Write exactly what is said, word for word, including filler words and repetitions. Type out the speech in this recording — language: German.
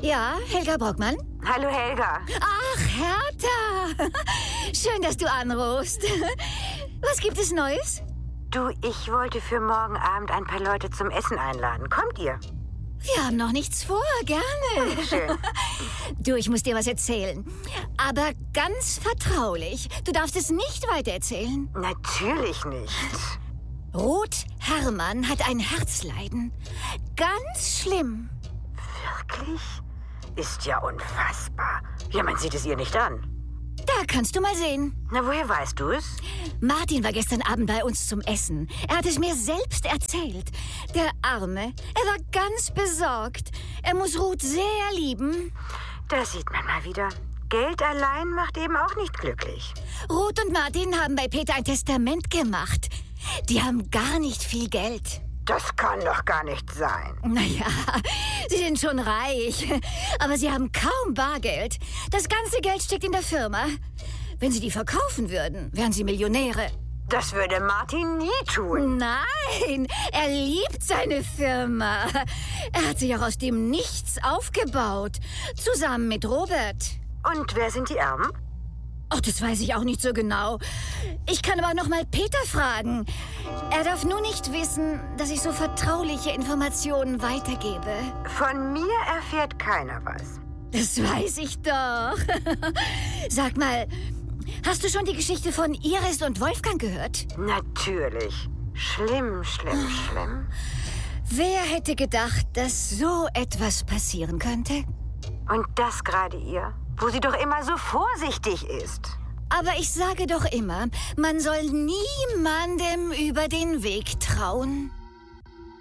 Ja, Helga Brockmann? Hallo, Helga. Ach, Hertha. Schön, dass du anrufst. Was gibt es Neues? Du, ich wollte für morgen Abend ein paar Leute zum Essen einladen. Kommt ihr? Wir haben noch nichts vor, gerne. Schön. Du, ich muss dir was erzählen. Aber ganz vertraulich. Du darfst es nicht weitererzählen. Natürlich nicht. Ruth Herrmann hat ein Herzleiden. Ganz schlimm. Wirklich? Ist ja unfassbar. Ja, man sieht es ihr nicht an. Da kannst du mal sehen. Na, woher weißt du es? Martin war gestern Abend bei uns zum Essen. Er hat es mir selbst erzählt. Der Arme, er war ganz besorgt. Er muss Ruth sehr lieben. Da sieht man mal wieder. Geld allein macht eben auch nicht glücklich. Ruth und Martin haben bei Peter ein Testament gemacht. Die haben gar nicht viel Geld. Das kann doch gar nicht sein. Naja, sie sind schon reich, aber sie haben kaum Bargeld. Das ganze Geld steckt in der Firma. Wenn sie die verkaufen würden, wären sie Millionäre. Das würde Martin nie tun. Nein, er liebt seine Firma. Er hat sich auch aus dem Nichts aufgebaut, zusammen mit Robert. Und wer sind die Erben? Ach, das weiß ich auch nicht so genau. Ich kann aber noch mal Peter fragen. Er darf nur nicht wissen, dass ich so vertrauliche Informationen weitergebe. Von mir erfährt keiner was. Das weiß ich doch. Sag mal, hast du schon die Geschichte von Iris und Wolfgang gehört? Natürlich. Schlimm, schlimm, schlimm. Wer hätte gedacht, dass so etwas passieren könnte? Und das gerade ihr, wo sie doch immer so vorsichtig ist. Aber ich sage doch immer, man soll niemandem über den Weg trauen.